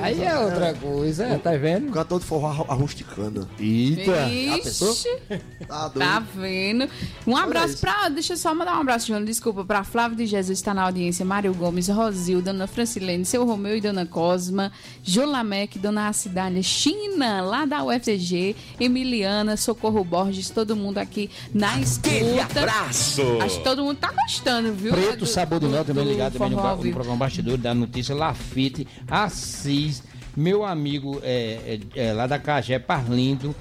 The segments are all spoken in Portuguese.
Aí é outra coisa, tá vendo? O cantor de forró arrusticando. Eita! Ixi, Tá doido. tá vendo? Um abraço pra... Deixa eu só mandar um abraço, João, desculpa, pra Flávio de Jesus, está na audiência, Mário Gomes, Rosilda, Dona Francilene, Seu Romeu e Dona Cosma, Jolamec, Dona Acidália, China, lá da UFG, Emiliana, Socorro Borges, todo mundo aqui na Aquele escuta. abraço! Acho que todo mundo tá gostando, viu? Preto Sabor do Mel também ligado também forró ao no vivo. programa Bastidor da Notícia, Lafite, Assis, meu amigo lá da Cagé, Parlindo,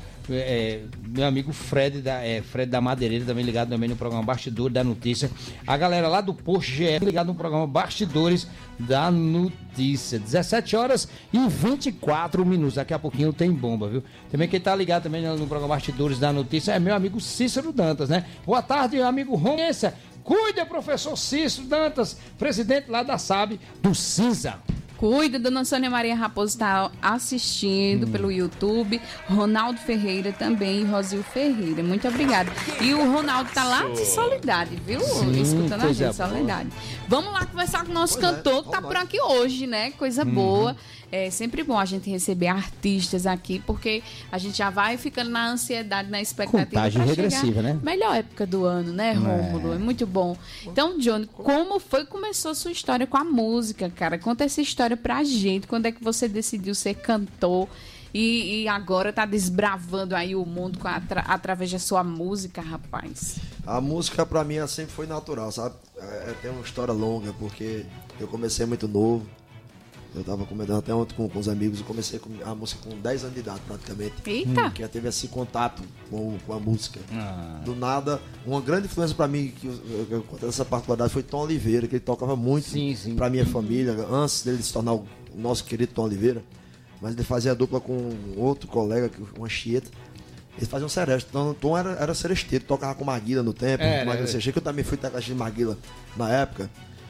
meu amigo Fred da Madeireira também ligado também no programa Bastidor da Notícia, a galera lá do Posto GE ligado no programa Bastidores da Notícia, 17 horas e 24 minutos, daqui a pouquinho tem bomba, viu? Também quem tá ligado também no programa Bastidores da Notícia é meu amigo Cícero Dantas, né? Boa tarde, meu amigo Romência, cuida, professor Cícero Dantas, presidente lá da SAB do CISA. Cuida, dona Sônia Maria Raposo está assistindo pelo YouTube. Ronaldo Ferreira também, Rosil Ferreira. Muito obrigada. E o Ronaldo tá lá de Soledade, viu? Sim, Escutando a coisa gente, Soledade. Vamos lá conversar com o nosso Pois é, cantor que tá vamos por lá. aqui hoje, né? Coisa boa. É sempre bom a gente receber artistas aqui, porque a gente já vai ficando na ansiedade, na expectativa. Contagem pra regressiva, chegar. né? Melhor época do ano, né, Rômulo? É muito bom. Então, Johnny, como foi que começou a sua história com a música, cara? Conta essa história pra gente. Quando é que você decidiu ser cantor e agora tá desbravando aí o mundo através da sua música, rapaz? A música pra mim sempre foi natural, sabe? Tem uma história longa, porque eu comecei muito novo. Eu tava comentando até ontem com os amigos, eu comecei a música com 10 anos de idade, praticamente. Eita! Que já teve esse contato com a música. Do nada, uma grande influência pra mim, que eu contei essa particularidade, foi Tom Oliveira, que ele tocava muito Sim, sim. pra minha família, antes dele se tornar o nosso querido Tom Oliveira. Mas ele fazia dupla com outro colega, uma Chieta. Eles faziam sereste. Então o Tom era seresteiro, tocava com Maguila no tempo. Que eu também fui tecladista de Maguila na época.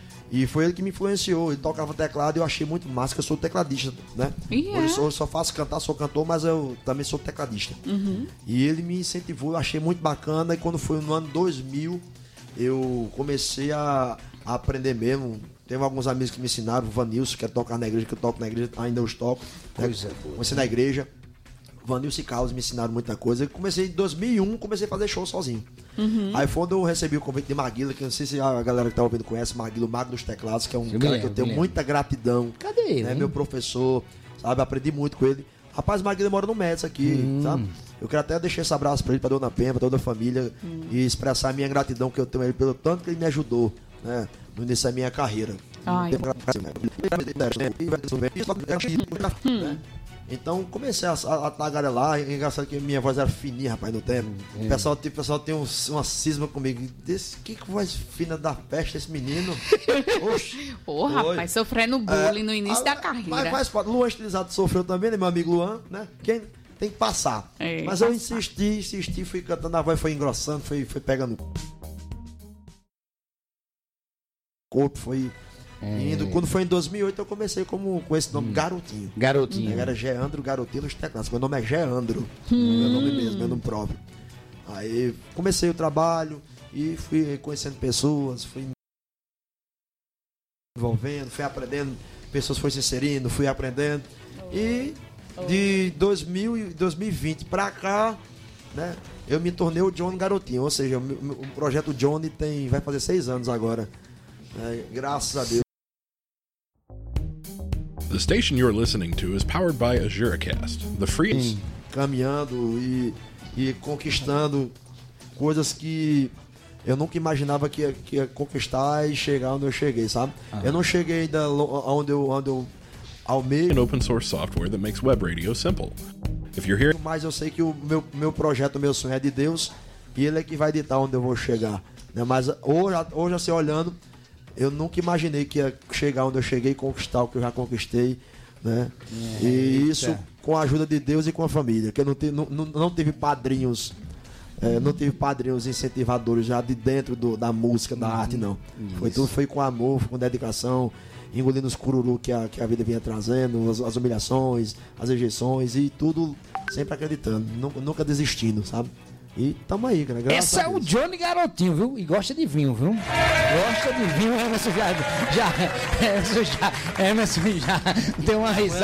E foi ele que me influenciou. Ele tocava teclado e eu achei muito massa, que eu sou tecladista, né? Hoje eu só faço cantar, sou cantor, mas eu também sou tecladista. E ele me incentivou, eu achei muito bacana. E quando foi no ano 2000, eu comecei a aprender mesmo. Teve alguns amigos que me ensinaram, o Vanilson, que é tocar na igreja, que eu toco na igreja, ainda os toco. Coisa né? boa. Comecei na igreja. Vanilson e Carlos me ensinaram muita coisa. Eu comecei em 2001, comecei a fazer show sozinho. Aí foi quando eu recebi o convite de Maguila, que eu não sei se a galera que tá ouvindo conhece, Maguila, o Mago dos Teclados, que é um cara que eu tenho muita gratidão. Cadê ele, Né? hein? Meu professor, sabe? Aprendi muito com ele. Rapaz, Maguila mora no Médici aqui, sabe? Eu quero até deixar esse abraço pra ele, pra Dona Penha, pra toda a família, e expressar a minha gratidão que eu tenho a ele pelo tanto que ele me ajudou, né? No início da minha carreira. Ai. Né? Então comecei a tagarelar. Engraçado que minha voz era fininha, rapaz, no tempo. O pessoal tem uma cisma comigo. Desse, que voz fina da peste esse menino? Oxi. Ô, rapaz, sofrendo bullying no início da carreira. Mas faz parte. Luan Estilizado sofreu também, né? Meu amigo Luan, né? Quem tem que passar. Mas eu insisti, fui cantando, a voz foi engrossando, foi pegando corpo, foi indo. Quando foi em 2008 eu comecei com esse nome, Garotinho. Garotinho. Era Geandro Garotinho nos teclados. Meu nome é Geandro, meu nome mesmo, meu nome próprio. Aí comecei o trabalho e fui conhecendo pessoas, fui me envolvendo, fui aprendendo, pessoas foram se inserindo, fui aprendendo. E de 2020 pra cá, né, eu me tornei o Johnny Garotinho. Ou seja, o projeto Johnny vai fazer 6 anos agora. Graças a Deus. The station you're listening to is powered by AzuraCast, the free... Caminhando e conquistando coisas que eu nunca imaginava que ia conquistar e chegar onde eu cheguei, sabe? Eu não cheguei ainda onde eu almejo. An open source software that makes web radio simple. If you're here... Mas eu sei que o meu projeto, o meu sonho é de Deus e Ele é que vai ditar onde eu vou chegar, né? Mas hoje assim, olhando, eu nunca imaginei que ia chegar onde eu cheguei e conquistar o que eu já conquistei, né? E isso com a ajuda de Deus e com a família, que eu não tive padrinhos, não tive padrinhos incentivadores já de dentro da música, da arte, não. Foi com amor, com dedicação, engolindo os cururu que a vida vinha trazendo, as humilhações, as rejeições e tudo sempre acreditando, nunca desistindo, sabe? E tamo aí, cara. Esse é o Johnny Garotinho, viu? E gosta de vinho, viu? Gosta de vinho, Emerson já deu uma risada.